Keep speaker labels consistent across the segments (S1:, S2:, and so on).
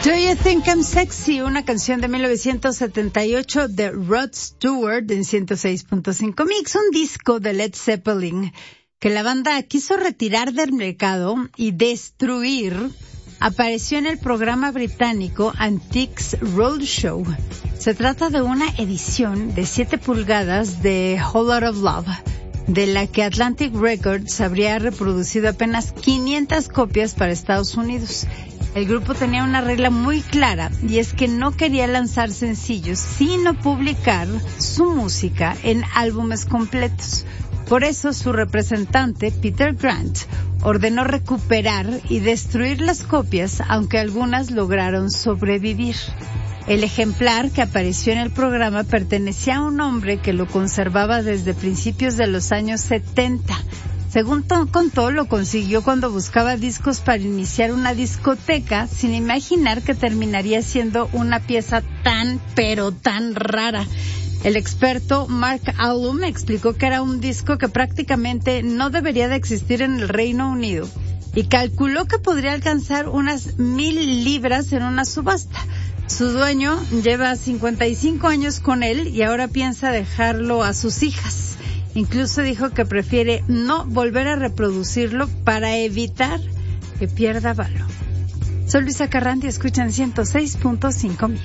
S1: Do You Think I'm Sexy? Una canción de 1978 de Rod Stewart en 106.5 Mix, un disco de Led Zeppelin que la banda quiso retirar del mercado y destruir. Apareció en el programa británico Antiques Roadshow. Se trata de una edición de 7 pulgadas de Whole Lotta Love, de la que Atlantic Records habría reproducido apenas 500 copias para Estados Unidos. El grupo tenía una regla muy clara, y es que no quería lanzar sencillos, sino publicar su música en álbumes completos. Por eso su representante, Peter Grant, ordenó recuperar y destruir las copias, aunque algunas lograron sobrevivir. El ejemplar que apareció en el programa pertenecía a un hombre que lo conservaba desde principios de los años 70. Según contó, lo consiguió cuando buscaba discos para iniciar una discoteca, sin imaginar que terminaría siendo una pieza tan, pero tan rara. El experto Mark Allum explicó que era un disco que prácticamente no debería de existir en el Reino Unido y calculó que podría alcanzar unas 1,000 libras en una subasta. Su dueño lleva 55 años con él y ahora piensa dejarlo a sus hijas. Incluso dijo que prefiere no volver a reproducirlo para evitar que pierda valor. Soy Luisa Carranti, escuchan 106.5 Mix.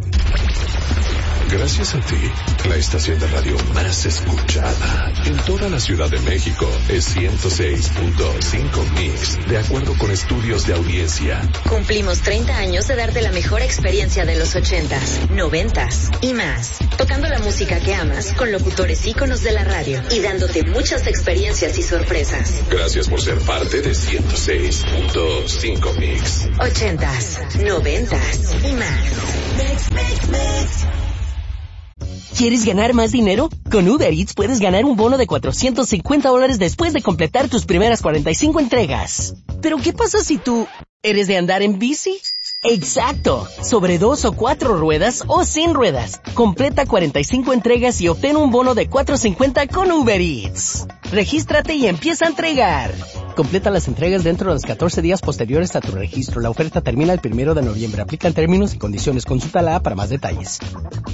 S2: Gracias a ti, la estación de radio más escuchada en toda la Ciudad de México es 106.5 Mix, de acuerdo con estudios de audiencia.
S3: Cumplimos 30 años de darte la mejor experiencia de los 80s, 90s y más. Tocando la música que amas con locutores íconos de la radio y dándote muchas experiencias y sorpresas.
S2: Gracias por ser parte de 106.5 Mix.
S3: 80s, 90s y más. Mix, mix, mix.
S4: ¿Quieres ganar más dinero? Con Uber Eats puedes ganar un bono de $450 después de completar tus primeras 45 entregas. ¿Pero qué pasa si tú eres de andar en bici? ¡Exacto! Sobre 2 o 4 ruedas o sin ruedas. Completa 45 entregas y obtén un bono de $450 con Uber Eats. Regístrate y empieza a entregar. Completa las entregas dentro de los 14 días posteriores a tu registro. La oferta termina el 1 de noviembre. Aplican términos y condiciones. Consulta la app para más detalles.